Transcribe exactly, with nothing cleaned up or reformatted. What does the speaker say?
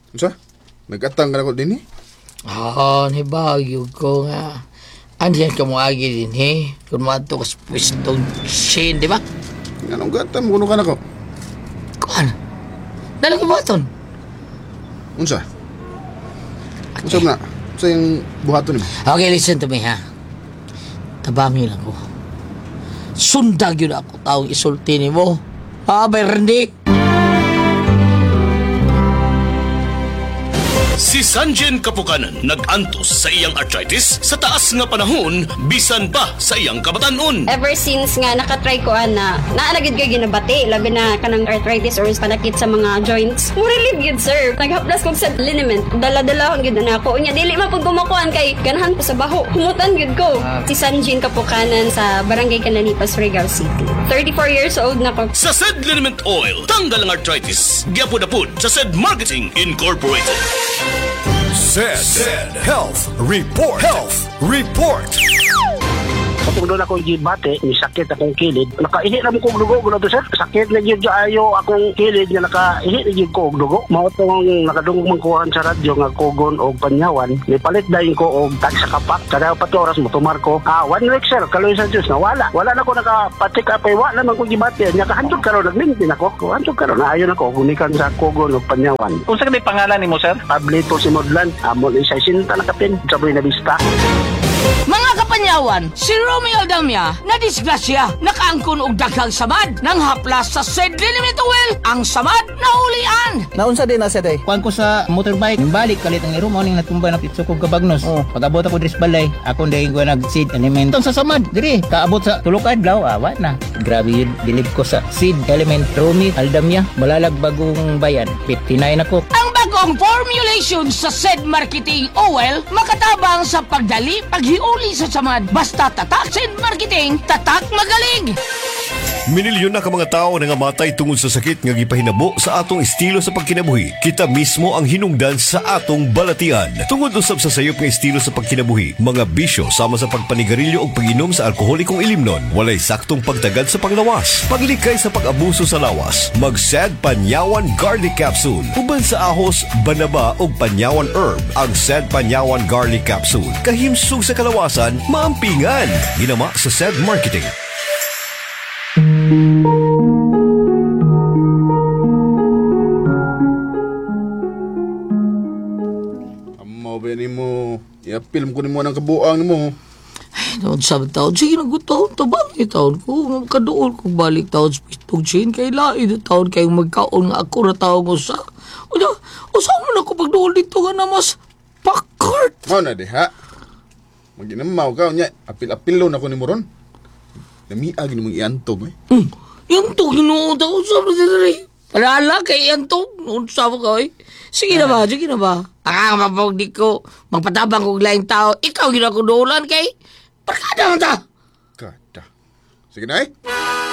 Unsa? Nag-atang ka na ko din eh? Oo, ni bagyo ko nga. Andiyan ka mo agi din eh. Kung mato ka sa pwestong sin, di ba? Anong gatam kuno ka na ko? Kuhan? Dalang ibaton. Unsa? Unsa na? Unsa yung buhaton mo? Okay, listen to me ha. Tabangin ako. Sundag yun ako taong isulti ni mo. Ha, Berndi? Si Sanjen Kapukanan nag-antos sa iyang arthritis sa taas nga panahon bisan pa sa iyang kabatanon. Ever since nga nakatry ko ana, naanagid kay ginabati labi na kanang arthritis or panakit sa mga joints. Mo relieve gid sir. Naghaplas kog sa liniment. Dala-dala gid na ako. Unya dili man pud kumakuan kay ganahan ko sa baho. Humutan gid ko. Si Sanjen Kapukanan sa Barangay Cananipas, Regal City. thirty-four years old na ko. Sa Sed Liniment Oil, tanggal ang arthritis. Gyapod-apod sa Sed Marketing Incorporated. Sed, Sed Health Report. Health Report. Kapag doon ako gibate, may sakit akong kilid. Nakaihi na mo kong dugo, gula to sir. Sakit na yun ayo akong kilid nga nakaihi na yun ko og dugo. Mao tong nakadungog man kuhan sa radyo nga kugon o panyawan. May palit dahin ko og tag sa kapak. Kada pa to oras mo tumar ko. Ah, one week sir, kaloy sa Diyos na wala. Wala na ko nakapatik apay, wala naman ko gibate. Nya kahandog karon naglintin ako. Kahandog karon na ayon ako gunikan sa kugon o panyawan. Unsa kay pangalan nimo sir? Pablito si Modlan. Amon isa sinta na kapin. Saboy na bista. Mga kapanyawan, si Romeo Aldamia na disgrasya nakaangkon og daghang samad nang haplas sa Sed Liniment Oil ang samad na ulian. Naunsa din na Sed ay? Kuan ko sa motorbike, balik kalit ang iro mo ning natumba na pitso kog kabagnos. Oh. Pag-abot ako dris balay, ako ndai ko nag seed element. Tong sa samad, diri kaabot sa tulo ka adlaw, awa na. Grabe yun, bilib ko sa seed element Romeo Aldamia, malalag bagong bayan. fifty-nine ako. Ang bagong formulation sa Sed Marketing Oil makatabang sa pagdali paghiuli sa samad. Basta tatak Sed Marketing, tatak magaling. Minilyon na ka mga tao na nga matay tungod sa sakit nga gipahinabo sa atong estilo sa pagkinabuhi. Kita mismo ang hinungdan sa atong balatian. Tungod usab sa sayop nga estilo sa pagkinabuhi, mga bisyo sama sa pagpanigarilyo o pag-inom sa alkoholikong ilimnon, walay saktong pagtagad sa panglawas, paglikay sa pag-abuso sa lawas, mag-Sed Panyawan Garlic Capsule. Uban sa ahos, banaba o panyawan herb, ang Sed Panyawan Garlic Capsule. Kahimsog sa kalawasan, maampingan. Ginama sa Sed Marketing. Amo ba ni mo? I-film ko ni mo ng kabuang ni mo. Ay, noon sabi taon, sige nagutaon, tabang taon ko. Kadoon kong balik taon sa pistong chain. Kaya lain na taon kayong magkaon nga ako na taon ko sa. O na, usaw mo na ko pag doon dito nga na mas pakart. Mao na di ha? Maginamaw ka nya. Apil-apilo na ko ni mo ron. Namiag ni mong iantog eh. Hmm, yung to, ginoon ako sa pagdari. Palala kay yan to, noon sabi ko eh. Sige na ba, sige na ba? Akang di ko, magpatabang kong laing tao, ikaw ginakudulan kay, barkada mo ta. Kada. Sige na eh.